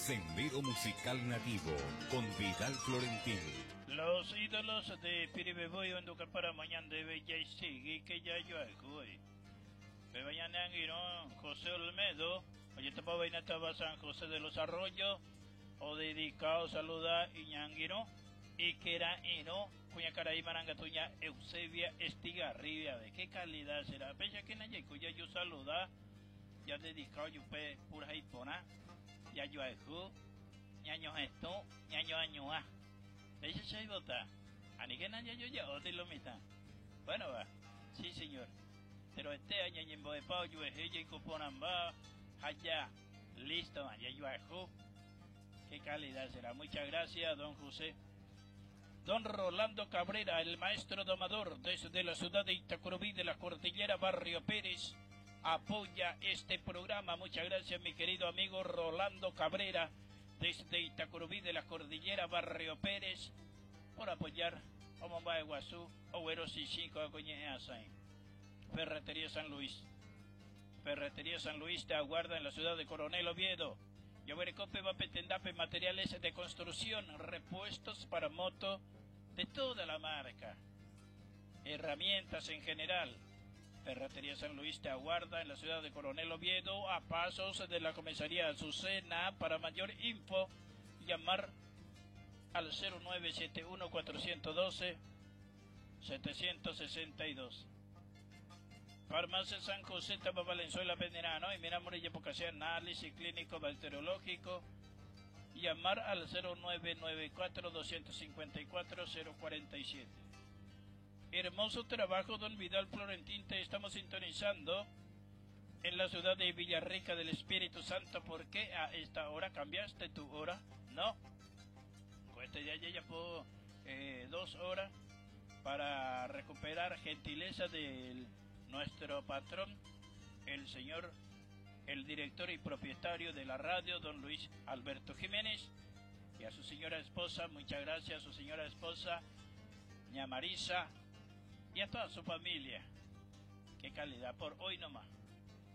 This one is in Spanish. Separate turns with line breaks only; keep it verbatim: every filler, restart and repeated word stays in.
Sendero Musical Nativo con Vidal Florentín.
Los ídolos de Piribeboy Onduca para mañana de Bella y Sigue que ya yo alcoy. Bebañana Anguirón, José Olmedo, oye tapa vaina taba San José de los Arroyos, o dedicado saluda Iñanguiro, y que era Eno, cuya cara y maranga tuña Eusebia Estigarribia, de qué calidad será, bella que naye cuya yo saluda, ya dedicado yo pe pura hipona, ya yo alcoy, ñaño esto, ñaño año a. Ese se vota. Anigena ya yo ya o te lo mita. Bueno va. Sí señor. Pero este año en de pao yo es ella y coponan va. Allá. Listo man. Ya yo ajo. Qué calidad será. Muchas gracias don José. Don Rolando Cabrera, el maestro domador desde la ciudad de Itacurubí de la Cordillera Barrio Pérez, apoya este programa. Muchas gracias mi querido amigo Rolando Cabrera desde Itacurubí de la Cordillera Barrio Pérez por apoyar a Momba de Guazú, Ogueros y Chico de Coñeazay. Ferretería San Luis. Ferretería San Luis te aguarda en la ciudad de Coronel Oviedo. Lloverecope va petendape materiales de construcción, repuestos para moto de toda la marca. Herramientas en general. Ferretería San Luis te aguarda en la ciudad de Coronel Oviedo, a pasos de la comisaría Azucena. Para mayor info, llamar al cero nueve siete uno cuatro uno dos siete seis dos. Farmacia San José, Tapa Valenzuela, Penirano, y mira Morilla Pocasea, análisis clínico bacteriológico. Llamar al cero nueve nueve cuatro dos cinco cuatro cero cuatro siete. Hermoso trabajo, don Vidal Florentín, te estamos sintonizando en la ciudad de Villarrica del Espíritu Santo. ¿Por qué a esta hora cambiaste tu hora? No, cuesta ya ya ya por eh, dos horas para recuperar gentileza de nuestro patrón, el señor, el director y propietario de la radio, don Luis Alberto Jiménez, y a su señora esposa. Muchas gracias a su señora esposa, ña Marisa, y a toda su familia. Qué calidad por hoy nomás.